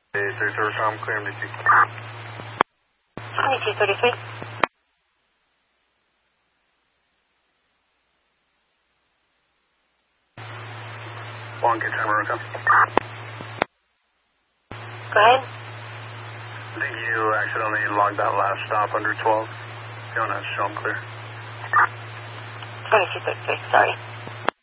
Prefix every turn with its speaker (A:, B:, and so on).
A: 33, Tom, clear MDT.
B: 2233.
A: One, get timer, come.
B: Go ahead.
A: I think you accidentally logged that last stop under 12. If you want to show them clear.
B: 2233, sorry.